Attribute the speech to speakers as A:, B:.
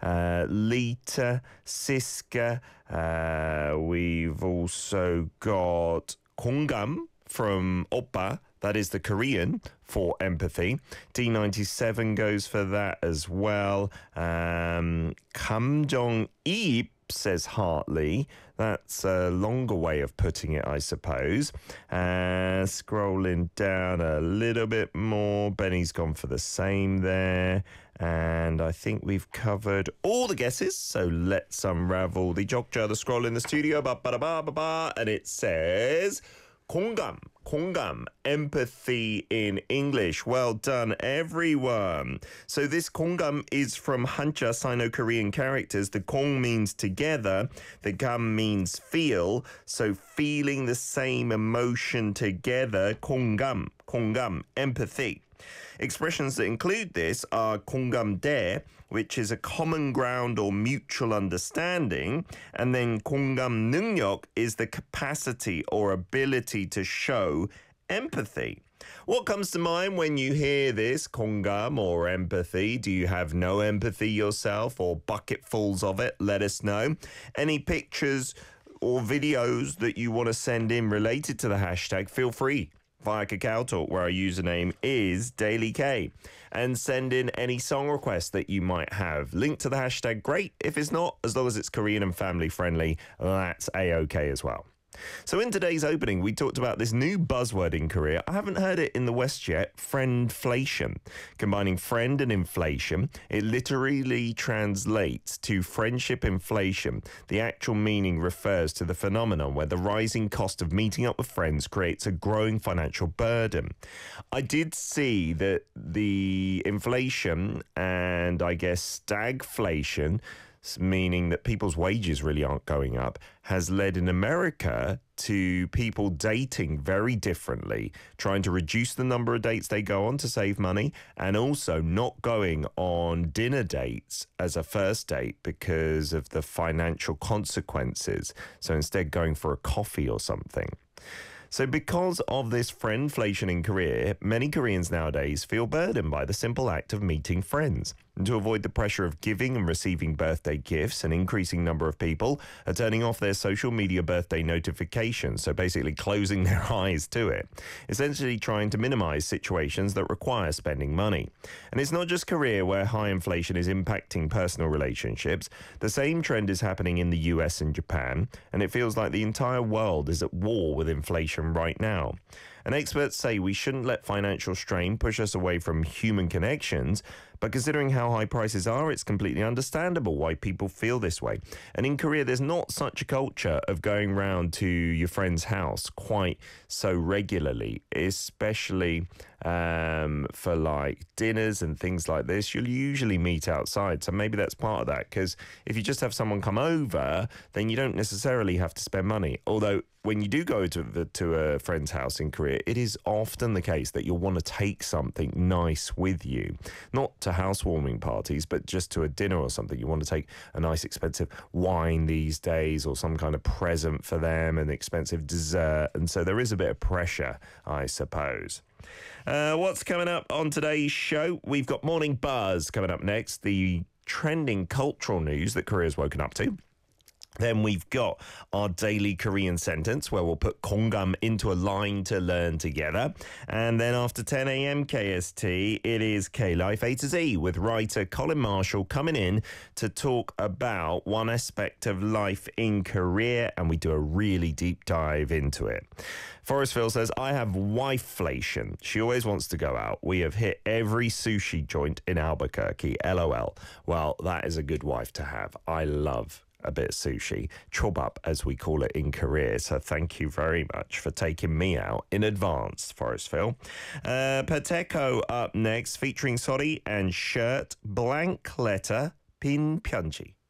A: Lita, Siska. We've also got 공감 from Oppa. That is the Korean for empathy. D97 goes for that as well. 감정이입 says Hartley. That's a longer way of putting it, I suppose. Scrolling down a little bit more. Benny's gone for the same there. And I think we've covered all the guesses. So let's unravel the Jokja, the scroll in the studio. And it says 공감, empathy in English. Well done, everyone. So this 공감 is from Hanja Sino-Korean characters. The 공 means together, the 감 means feel. So feeling the same emotion together, 공감, empathy. Expressions that include this are 공감대, which is a common ground or mutual understanding, and then 공감 능력 is the capacity or ability to show empathy. What comes to mind when you hear this, 공감 or empathy? Do you have no empathy yourself or bucketfuls of it? Let us know. Any pictures or videos that you want to send in related to the hashtag, feel free via Kakao Talk, where our username is DailyK. And send in any song requests that you might have. Link to the hashtag, great. If it's not, as long as it's Korean and family friendly, that's A-OK as well. So in today's opening, we talked about this new buzzword in Korea. I haven't heard it in the West yet, friendflation. Combining friend and inflation, it literally translates to friendship inflation. The actual meaning refers to the phenomenon where the rising cost of meeting up with friends creates a growing financial burden. I did see that the inflation and I guess stagflation, meaning that people's wages really aren't going up, has led in America to people dating very differently, trying to reduce the number of dates they go on to save money, and also not going on dinner dates as a first date because of the financial consequences. So instead going for a coffee or something. So because of this friendflation in Korea, many Koreans nowadays feel burdened by the simple act of meeting friends. And to avoid the pressure of giving and receiving birthday gifts, an increasing number of people are turning off their social media birthday notifications, so basically closing their eyes to it, essentially trying to minimize situations that require spending money. And it's not just Korea where high inflation is impacting personal relationships. The same trend is happening in the US and Japan, and it feels like the entire world is at war with inflation right now. And experts say we shouldn't let financial strain push us away from human connections, but considering how high prices are, it's completely understandable why people feel this way. And in Korea, there's not such a culture of going round to your friend's house quite so regularly, especially for like dinners and things like this. You'll usually meet outside, so maybe that's part of that, because if you just have someone come over, then you don't necessarily have to spend money. Although when you do go to a friend's house in Korea, it is often the case that you'll want to take something nice with you, not to housewarming parties, but just to a dinner or something. You want to take a nice expensive wine these days, or some kind of present for them, an expensive dessert. And so there is a bit of pressure, I suppose. What's coming up on today's show? We've got Morning Buzz coming up next, the trending cultural news that Korea's woken up to. Then we've got our daily Korean sentence, where we'll put 공감 into a line to learn together. And then after 10 a.m. KST, it is K-Life A to Z with writer Colin Marshall coming in to talk about one aspect of life in Korea, and we do a really deep dive into it. Forrest Phil says, I have wifeflation. She always wants to go out. We have hit every sushi joint in Albuquerque. LOL. Well, that is a good wife to have. I love a bit of sushi, chobap as we call it in Korea. So thank you very much for taking me out in advance, Forrest Phil. Pateco up next, featuring Sori and Shirt, Blank Letter, Pin Pyeonji.